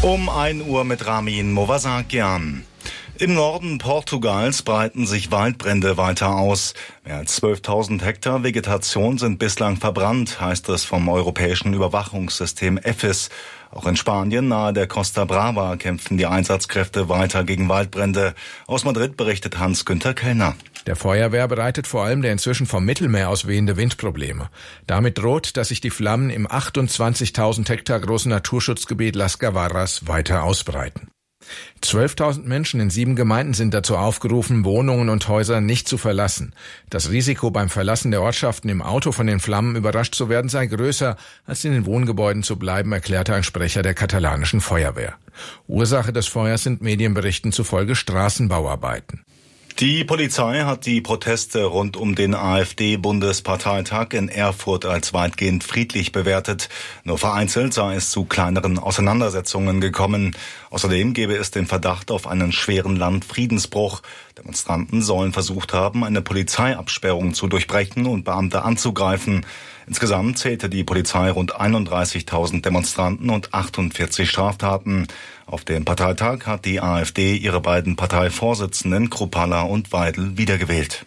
Um 1 Uhr mit Ramin Movasakian. Im Norden Portugals breiten sich Waldbrände weiter aus. Mehr als 12.000 Hektar Vegetation sind bislang verbrannt, heißt es vom europäischen Überwachungssystem EFIS. Auch in Spanien nahe der Costa Brava kämpfen die Einsatzkräfte weiter gegen Waldbrände. Aus Madrid berichtet Hans-Günther Kellner. Der Feuerwehr bereitet vor allem der inzwischen vom Mittelmeer aus wehende Wind Probleme. Damit droht, dass sich die Flammen im 28.000 Hektar großen Naturschutzgebiet Las Gavarras weiter ausbreiten. 12.000 Menschen in 7 Gemeinden sind dazu aufgerufen, Wohnungen und Häuser nicht zu verlassen. Das Risiko beim Verlassen der Ortschaften im Auto von den Flammen überrascht zu werden sei größer, als in den Wohngebäuden zu bleiben, erklärte ein Sprecher der katalanischen Feuerwehr. Ursache des Feuers sind Medienberichten zufolge Straßenbauarbeiten. Die Polizei hat die Proteste rund um den AfD-Bundesparteitag in Erfurt als weitgehend friedlich bewertet. Nur vereinzelt sei es zu kleineren Auseinandersetzungen gekommen. Außerdem gebe es den Verdacht auf einen schweren Landfriedensbruch. Demonstranten sollen versucht haben, eine Polizeiabsperrung zu durchbrechen und Beamte anzugreifen. Insgesamt zählte die Polizei rund 31.000 Demonstranten und 48 Straftaten. Auf dem Parteitag hat die AfD ihre beiden Parteivorsitzenden Kruppalla und Weidel wiedergewählt.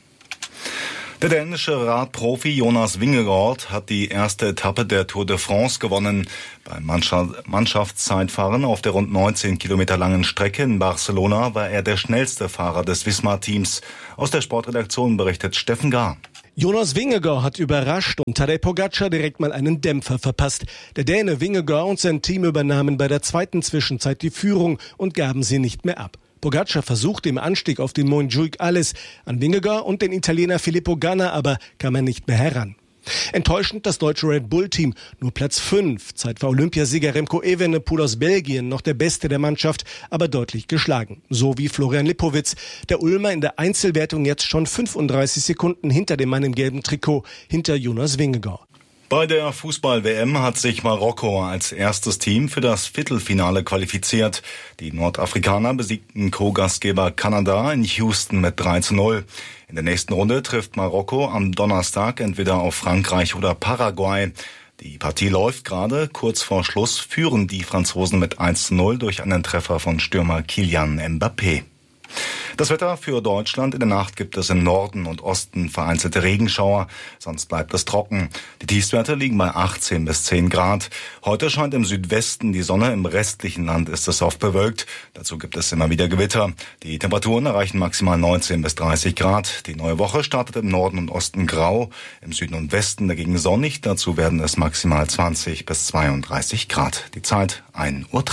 Der dänische Radprofi Jonas Vingegaard hat die erste Etappe der Tour de France gewonnen. Beim Mannschaftszeitfahren auf der rund 19 Kilometer langen Strecke in Barcelona war er der schnellste Fahrer des Wismar-Teams. Aus der Sportredaktion berichtet Steffen Gahr. Jonas Vingegaard hat überrascht und Tadej Pogačar direkt mal einen Dämpfer verpasst. Der Däne Vingegaard und sein Team übernahmen bei der zweiten Zwischenzeit die Führung und gaben sie nicht mehr ab. Pogačar versuchte im Anstieg auf den Montjuïc alles. An Vingegaard und den Italiener Filippo Ganna aber kam er nicht mehr heran. Enttäuschend das deutsche Red Bull-Team, nur Platz 5. Zeitfahr Olympiasieger Remco Evenepoel aus Belgien, noch der Beste der Mannschaft, aber deutlich geschlagen. So wie Florian Lipowitz, der Ulmer in der Einzelwertung jetzt schon 35 Sekunden hinter dem Mann im gelben Trikot, hinter Jonas Vingegaard. Bei der Fußball-WM hat sich Marokko als erstes Team für das Viertelfinale qualifiziert. Die Nordafrikaner besiegten Co-Gastgeber Kanada in Houston mit 3:0. In der nächsten Runde trifft Marokko am Donnerstag entweder auf Frankreich oder Paraguay. Die Partie läuft gerade. Kurz vor Schluss führen die Franzosen mit 1:0 durch einen Treffer von Stürmer Kylian Mbappé. Das Wetter für Deutschland: In der Nacht gibt es im Norden und Osten vereinzelte Regenschauer, sonst bleibt es trocken. Die Tiefstwerte liegen bei 18 bis 10 Grad. Heute scheint im Südwesten die Sonne, im restlichen Land ist es oft bewölkt. Dazu gibt es immer wieder Gewitter. Die Temperaturen erreichen maximal 19 bis 30 Grad. Die neue Woche startet im Norden und Osten grau, im Süden und Westen dagegen sonnig. Dazu werden es maximal 20 bis 32 Grad. Die Zeit 1:03 Uhr.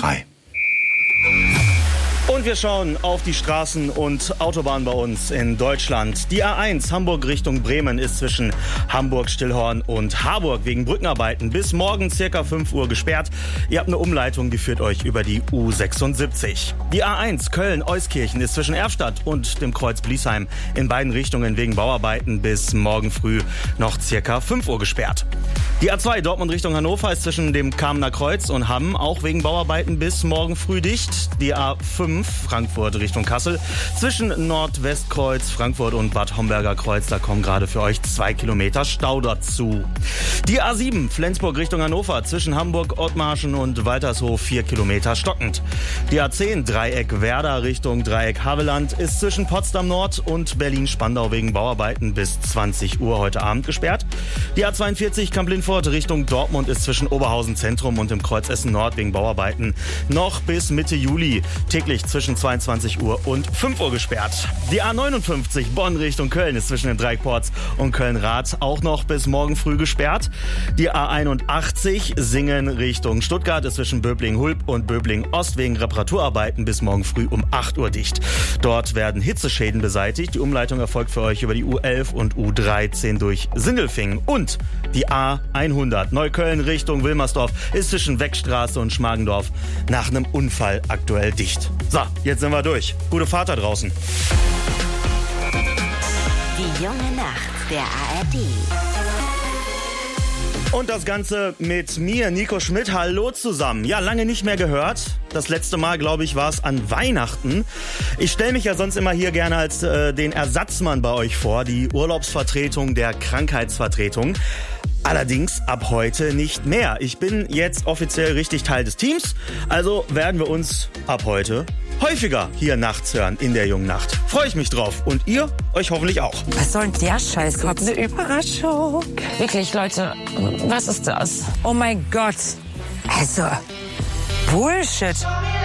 Und wir schauen auf die Straßen und Autobahnen bei uns in Deutschland. Die A1 Hamburg Richtung Bremen ist zwischen Hamburg-Stillhorn und Harburg wegen Brückenarbeiten bis morgen circa 5 Uhr gesperrt. Ihr habt eine Umleitung, die führt euch über die U76. Die A1 Köln-Euskirchen ist zwischen Erfstadt und dem Kreuz Bliesheim in beiden Richtungen wegen Bauarbeiten bis morgen früh noch circa 5 Uhr gesperrt. Die A2 Dortmund Richtung Hannover ist zwischen dem Kamener Kreuz und Hamm auch wegen Bauarbeiten bis morgen früh dicht. Die A5 Frankfurt Richtung Kassel zwischen Nordwestkreuz, Frankfurt und Bad Homberger Kreuz, da kommen gerade für euch 2 Kilometer Stau dazu. Die A7 Flensburg Richtung Hannover zwischen Hamburg, Ottmarschen und Waltershof 4 Kilometer stockend. Die A10 Dreieck Werder Richtung Dreieck Havelland ist zwischen Potsdam Nord und Berlin-Spandau wegen Bauarbeiten bis 20 Uhr heute Abend gesperrt. Die A42 Kamp-Lindfort Richtung Dortmund ist zwischen Oberhausen Zentrum und dem Kreuz Essen Nord wegen Bauarbeiten noch bis Mitte Juli täglich zwischen 22 Uhr und 5 Uhr gesperrt. Die A59 Bonn Richtung Köln ist zwischen den Dreieckports und Köln-Rath auch noch bis morgen früh gesperrt. Die A81 Singen Richtung Stuttgart ist zwischen Böblingen-Hulb und Böblingen-Ost wegen Reparaturarbeiten bis morgen früh um 8 Uhr dicht. Dort werden Hitzeschäden beseitigt. Die Umleitung erfolgt für euch über die U11 und U13 durch Sindelfingen. Und die A100 Neukölln Richtung Wilmersdorf ist zwischen Weckstraße und Schmargendorf nach einem Unfall aktuell dicht. So, jetzt sind wir durch. Gute Fahrt da draußen. Die junge Nacht der ARD. Und das Ganze mit mir, Nico Schmidt. Hallo zusammen. Ja, lange nicht mehr gehört. Das letzte Mal, glaube ich, war es an Weihnachten. Ich stelle mich ja sonst immer hier gerne als den Ersatzmann bei euch vor, die Urlaubsvertretung der Krankheitsvertretung. Allerdings ab heute nicht mehr. Ich bin jetzt offiziell richtig Teil des Teams, also werden wir uns ab heute häufiger hier nachts hören in der Jungen Nacht. Freue ich mich drauf und ihr euch hoffentlich auch. Was soll denn der Scheiß? Eine Überraschung. Wirklich, Leute, was ist das? Oh mein Gott. Also, Bullshit.